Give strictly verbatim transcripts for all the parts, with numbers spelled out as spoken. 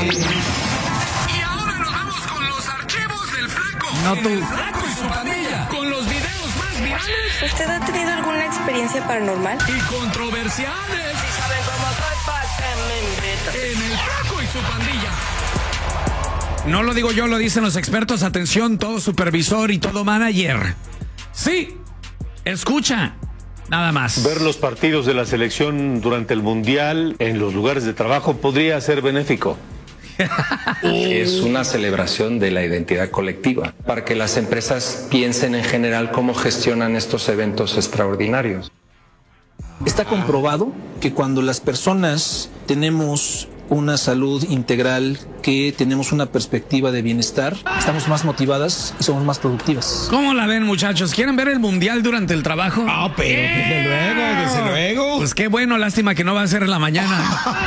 Y ahora nos vamos con los archivos del Flaco. No tú. El Flaco y su pandilla. Con los videos más virales. ¿Usted ha tenido alguna experiencia paranormal? Y controversiales. Si saben cómo soy, ¿para qué me invitan? En el Flaco y su pandilla. No lo digo yo, lo dicen los expertos. Atención, todo supervisor y todo manager. Sí, escucha. Nada más. Ver los partidos de la selección durante el Mundial en los lugares de trabajo podría ser benéfico. Es una celebración de la identidad colectiva, para que las empresas piensen en general cómo gestionan estos eventos extraordinarios. Está comprobado que cuando las personas tenemos una salud integral, que tenemos una perspectiva de bienestar, estamos más motivadas y somos más productivas. ¿Cómo la ven, muchachos? ¿Quieren ver el mundial durante el trabajo? Ah, pero desde luego, desde luego. Pues qué bueno, lástima que no va a ser en la mañana.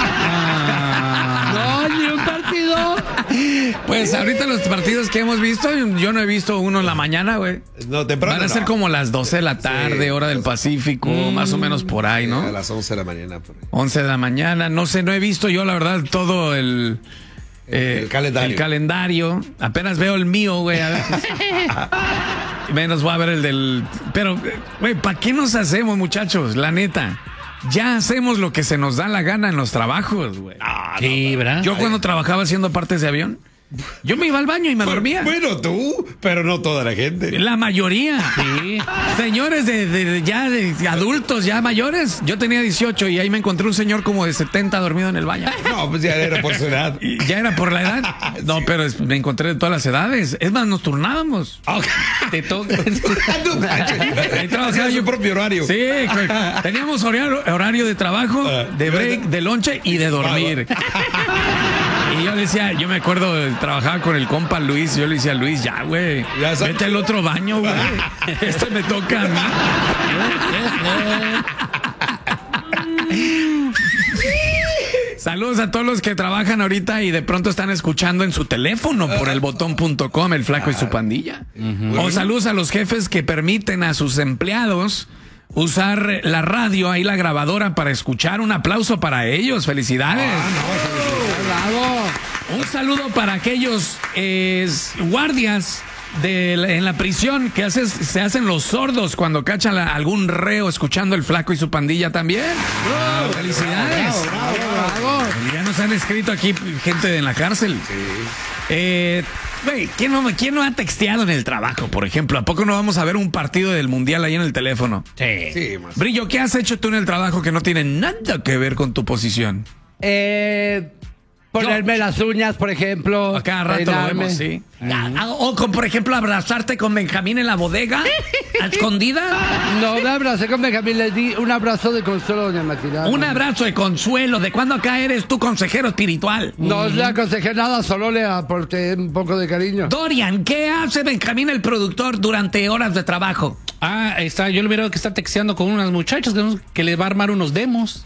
No, ni un partido. Pues ahorita los partidos que hemos visto, yo no he visto uno en la mañana, güey. No, temprano. Van a ser no. como las doce de la tarde, Sí, hora del Pacífico, Mm, más o menos por ahí, ¿no? A las once de la mañana. Por ahí. once de la mañana, no sé, no he visto yo la verdad todo el... eh, el calendario. El calendario. Apenas veo el mío, güey. A ver. Menos voy a ver el del... Pero, güey, ¿para qué nos hacemos, muchachos? La neta. Ya hacemos lo que se nos da la gana en los trabajos, güey. Ah, Sí, ¿verdad? Yo cuando trabajaba haciendo partes de avión, yo me iba al baño y me dormía. Bueno, tú, pero no toda la gente. La mayoría. Sí. Señores de, de- de ya de adultos, ya mayores. Yo tenía dieciocho y ahí me encontré un señor como de setenta dormido en el baño. No, pues ya era por su edad. Y ya era por la edad. No, pero es- me encontré de todas las edades. Es más, nos turnábamos. Te toca. No manches. Ahí trabajaba Hacía yo. su propio horario. Sí, güey. Teníamos horario, horario de trabajo, de break, de lonche y de dormir. Y yo decía, yo me acuerdo, trabajaba con el compa Luis, yo le decía, Luis, ya, güey, Ya sabes. vete al otro baño, güey. Este me toca a mí. Saludos a todos los que trabajan ahorita y de pronto están escuchando en su teléfono por el botón punto com, el Flaco y su pandilla. O saludos a los jefes que permiten a sus empleados usar la radio, ahí la grabadora para escuchar. Un aplauso para ellos, felicidades. Un saludo para aquellos eh, guardias de la- en la prisión que haces, se hacen los sordos cuando cachan a algún reo escuchando el Flaco y su pandilla también. Felicidades. Ya nos han escrito aquí gente en la cárcel. Eh, güey, ¿quién no, ¿quién no ha texteado en el trabajo, por ejemplo? ¿A poco no vamos a ver un partido del mundial ahí en el teléfono? Sí. Sí, más. Brillo, ¿qué has hecho tú en el trabajo que no tiene nada que ver con tu posición? Eh, ponerme las uñas, por ejemplo. A cada rato lo peinarme. vemos, sí. Ah, O con, por ejemplo, abrazarte con Benjamín en la bodega, a escondida. No, me abracé con Benjamín, le di un abrazo de consuelo, doña Martina. Un abrazo de consuelo. ¿De cuándo acá eres tu consejero espiritual? No le aconsejé nada, solo le aporté un poco de cariño. Dorian, ¿qué hace Benjamín el productor durante horas de trabajo? Ah, está, yo le hubiera que estar texteando con unas muchachas que, que le va a armar unos demos.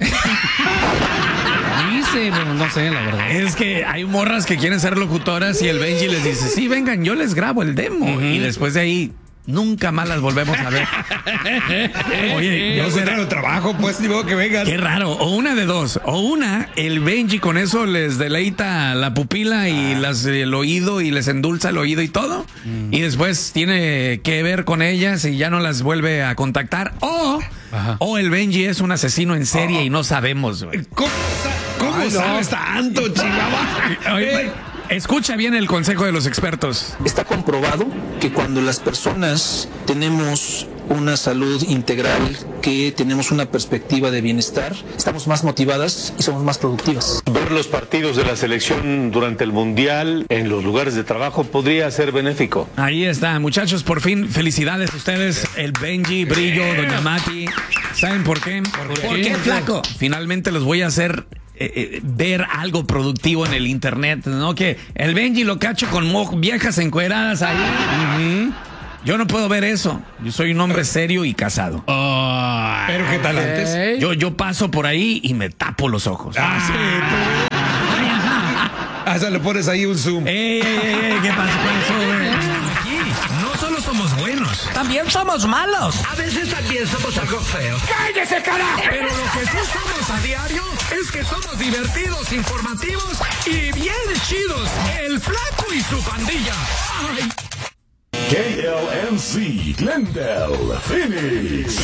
Dice, pero no sé, la verdad. Es que hay morras que quieren ser locutoras y el Benji les dice, sí, vengan, yo les grabo el demo. Y después de ahí, nunca más las volvemos a ver. Oye, No yo se será... el trabajo, pues, ni modo que vengan. Qué raro, o una de dos, o una, el Benji con eso les deleita la pupila y las, el oído y les endulza el oído y todo, y después tiene que ver con ellas y ya no las vuelve a contactar, o, o el Benji es un asesino en serie y no sabemos, güey. ¿Cómo, sa- cómo Ay, no. sabes tanto, Chihuahua? Oye, escucha bien el consejo de los expertos. Está comprobado que cuando las personas tenemos una salud integral, que tenemos una perspectiva de bienestar, estamos más motivadas y somos más productivas. Ver los partidos de la selección durante el Mundial en los lugares de trabajo podría ser benéfico. Ahí está, muchachos, por fin, felicidades a ustedes, el Benji, Brillo, Doña Mati. ¿Saben por qué? ¿Por, qué, flaco? Finalmente los voy a hacer eh, eh, ver algo productivo en el internet, ¿no? Que el Benji lo cacho con mo- viejas encueradas ahí. Ujú. Yo no puedo ver eso. Yo soy un hombre serio y casado. Pero qué tal antes. Ey. Yo, yo paso por ahí y me tapo los ojos. Ah, sí, tú. Ah, o sea, le pones ahí un zoom. ¡Ey, ey, ey, ey! ¿Qué pasó con eso, güey? no solo somos buenos, También somos malos. A veces también somos algo feos. ¡Cállese, carajo! pero lo que sí somos a diario es que somos divertidos, informativos y bien chidos. El Flaco y su pandilla. Ay. K L M C, Glendale, Phoenix.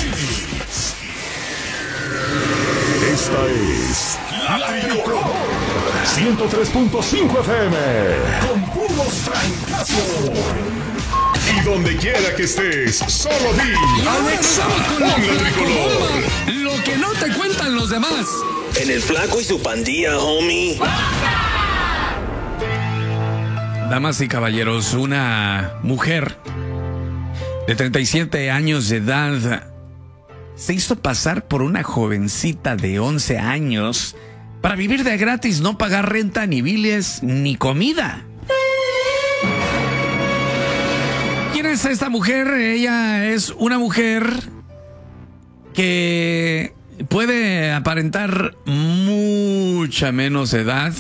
Esta es La Mejor ciento tres punto cinco F M con puros francazos. Y donde quiera que estés, solo di Alexa, con la ponle tricolor. Flaco, lo que no te cuentan los demás. En el Flaco y su pandilla, homie. Damas y caballeros, una mujer de treinta y siete años de edad se hizo pasar por una jovencita de once años para vivir de gratis, no pagar renta, ni biles, ni comida. ¿Quién es esta mujer? Ella es una mujer que puede aparentar mucha menos edad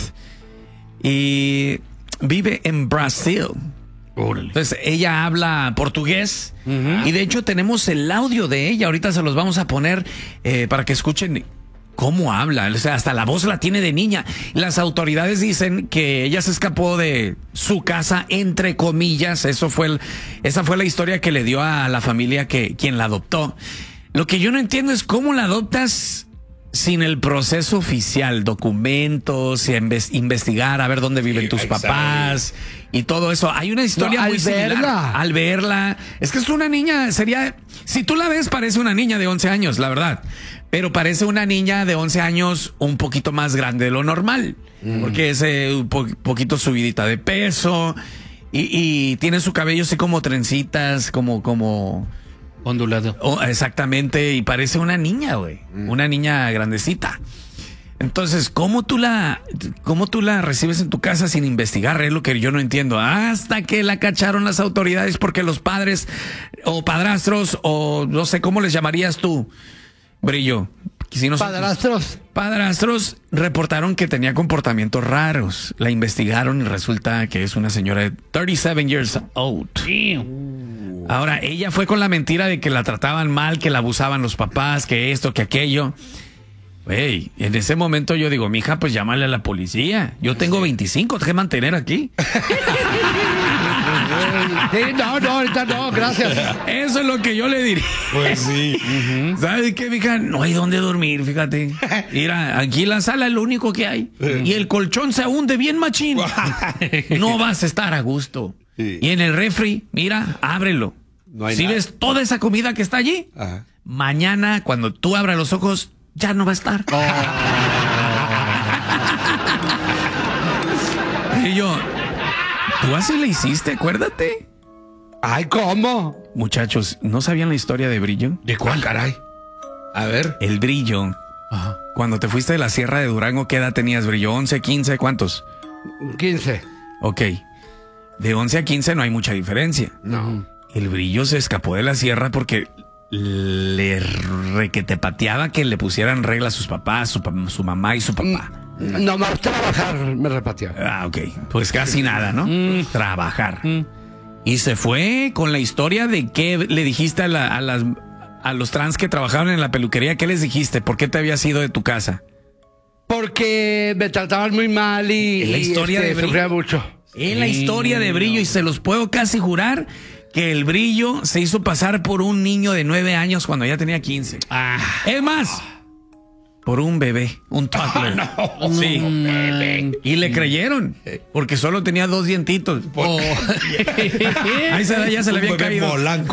y vive en Brasil. Entonces ella habla portugués uh-huh. y de hecho tenemos el audio de ella. Ahorita se los vamos a poner eh, para que escuchen cómo habla. O sea, hasta la voz la tiene de niña. Las autoridades dicen que ella se escapó de su casa, entre comillas. Eso fue el, esa fue la historia que le dio a la familia que quien la adoptó. Lo que yo no entiendo es cómo la adoptas sin el proceso oficial, documentos, investigar, a ver dónde viven tus papás y todo eso. Hay una historia no, muy similar. Verla. Al verla. Es que es una niña, sería... Si tú la ves, parece una niña de once años, la verdad. Pero parece una niña de once años un poquito más grande de lo normal. Mm. Porque es eh, un po poquito subidita de peso y, y tiene su cabello así como trencitas, como... como ondulado. Oh, exactamente, y parece una niña, güey. Mm. Una niña grandecita. Entonces, ¿cómo tú la cómo tú la recibes en tu casa sin investigar? Es lo que yo no entiendo. Hasta que la cacharon las autoridades porque los padres o padrastros o no sé cómo les llamarías tú, Brillo. Si no padrastros. Padrastros reportaron que tenía comportamientos raros. La investigaron y resulta que es una señora de treinta y siete years old. Ahora, ella fue con la mentira de que la trataban mal, que la abusaban los papás, que esto, que aquello. Güey, en ese momento yo digo, mija, pues llámale a la policía. Yo tengo veinticinco, te que mantener aquí. Sí, no, no, ahorita no, gracias. Eso es lo que yo le diría. Pues sí. Uh-huh. ¿Sabes qué, mija? No hay dónde dormir, fíjate. Mira, aquí la sala es lo único que hay. Y el colchón se hunde bien machín. No vas a estar a gusto. Sí. Y en el refri, mira, ábrelo. No hay si nada. Ves toda esa comida que está allí, ajá, mañana cuando tú abras los ojos, ya no va a estar. Oh. Y yo, tú así le hiciste, acuérdate. Ay, ¿cómo? Muchachos, ¿no sabían la historia de Brillo? ¿De cuál, caray? A ver. El Brillo. Ajá. Cuando te fuiste de la Sierra de Durango, ¿qué edad tenías, Brillo? ¿once, quince? ¿Cuántos? quince. Ok. De once a quince no hay mucha diferencia. No. El Brillo se escapó de la sierra porque le requetepateaba que le pusieran regla a sus papás, su, su mamá y su papá. No más trabajar me repateó. Ah, ok. Pues casi nada, ¿no? Mm. Trabajar. Mm. Y se fue con la historia de qué le dijiste a, la, a, las, a los trans que trabajaban en la peluquería. ¿Qué les dijiste? ¿Por qué te habías ido de tu casa? Porque me trataban muy mal y, la historia y este, de sufría mucho. Es la historia de Brillo y se los puedo casi jurar que el Brillo se hizo pasar por un niño de nueve años cuando ya tenía quince. Ah. Es más, por un bebé, un toddler. Ah, no. Sí. Un bebé. Y le creyeron, porque solo tenía dos dientitos. Oh. Ahí se, ya se le habían caído. Blanco.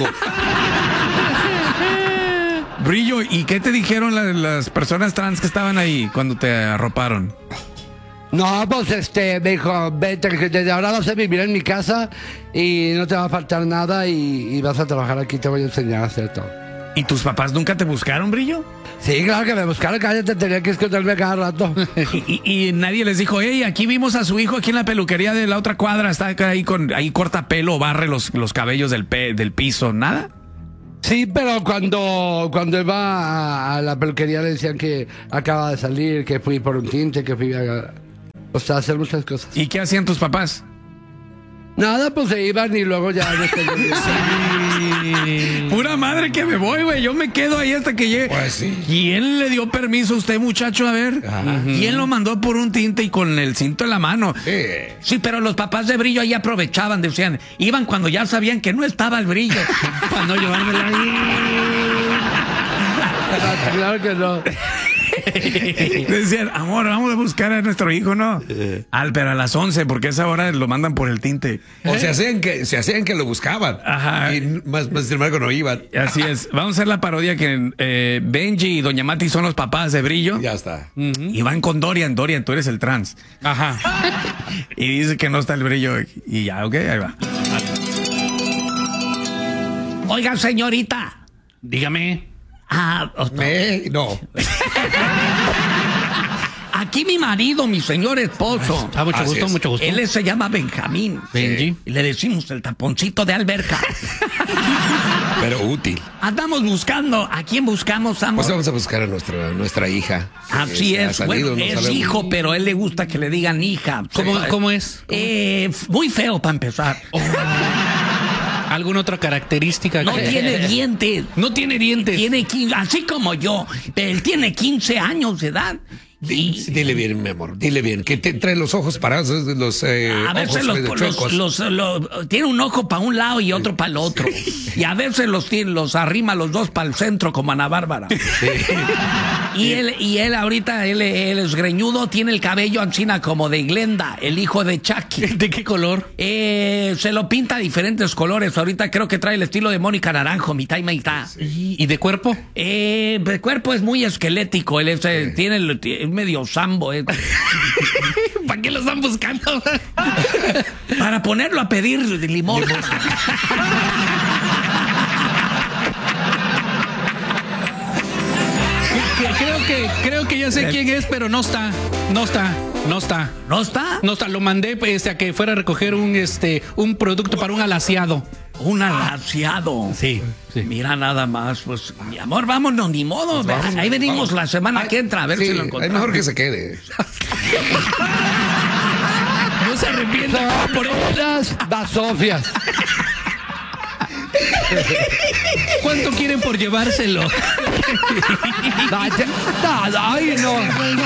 Brillo, ¿y qué te dijeron las, las personas trans que estaban ahí cuando te arroparon? No, pues este, me dijo, vete, desde ahora vas a vivir en mi casa y no te va a faltar nada y, y vas a trabajar aquí, te voy a enseñar a hacer todo. ¿Y tus papás nunca te buscaron, Brillo? Sí, claro que me buscaron, cállate, tenía que esconderme cada rato. y, y, y nadie les dijo, hey, aquí vimos a su hijo aquí en la peluquería de la otra cuadra, está ahí, con, ahí corta pelo, barre los, los cabellos del, pe, del piso, ¿nada? Sí, pero cuando, cuando iba a, a la peluquería le decían que acaba de salir, que fui por un tinte, que fui a... O sea, hacer muchas cosas. ¿Y qué hacían tus papás? Nada, pues se iban y luego ya... después de- Sí. Pura madre que me voy, güey. Yo me quedo ahí hasta que llegue. Pues sí. ¿Quién le dio permiso a usted, muchacho? A ver. ¿Quién lo mandó por un tinte y con el cinto en la mano? Sí. Sí, pero los papás de brillo ahí aprovechaban, decían, iban cuando ya sabían que no estaba el brillo. Cuando llevármela Claro que no. decían, amor, vamos a buscar a nuestro hijo, ¿no? Al, pero a las once, porque a esa hora lo mandan por el tinte. O se hacían que, se hacían que lo buscaban. Ajá. Y más, más sin embargo no iban. Así es. Vamos a hacer la parodia que eh, Benji y Doña Mati son los papás de brillo. Ya está. Y van con Dorian. Dorian, tú eres el trans. Ajá. Y dice que no está el brillo. Y ya, ok, ahí va. Oiga, señorita. Dígame. Ah, Me, no. aquí mi marido, mi señor esposo. Ah, mucho Así gusto, es. mucho gusto. Él se llama Benjamín. Benji. Y le decimos el taponcito de alberca. Pero útil. Andamos buscando. ¿A quién buscamos, amor? Pues vamos a buscar a nuestra, nuestra hija. Así Eh, ha es, salido, bueno, no es sabemos. hijo, pero a él le gusta que le digan hija. ¿Cómo, Sí. cómo es? Eh, muy feo para empezar. ¿Alguna otra característica? No que- tiene dientes. No tiene dientes. Tiene quince, así como yo. Pero él tiene quince años de edad. Di- Dile bien, mi amor, dile bien, que te trae los ojos parados, los eh, A veces ojos los, medio los- chuecos. los- lo- tiene un ojo para un lado y otro para el otro. Y a veces los, tiene- los arrima los dos para el centro como Ana Bárbara. Y él, y él ahorita, él, él es greñudo, tiene el cabello ancina como de Glenda, el hijo de Chucky. ¿De qué color? Eh, se lo pinta a diferentes colores. Ahorita creo que trae el estilo de Mónica Naranjo, mitad y mitad. ¿Y de cuerpo? Eh, el cuerpo es muy esquelético. Él es, eh, tiene el- es medio sambo. eh. ¿Para qué lo están buscando? Para ponerlo a pedir limón. Que- Creo que, creo que ya sé quién es, pero no está. No está. No está. ¿No está? No está. Lo mandé pues, a que fuera a recoger un este un producto para un alaciado. Un alaciado. Sí, sí. Mira nada más, pues, mi amor, vámonos, ni modo. vamos, Ahí venimos vamos. la semana Ay, que entra, a ver sí, si lo es encontramos. mejor que se quede. No se arrepienta por Las basofias. ¿Cuánto quieren por llevárselo? Ay, no.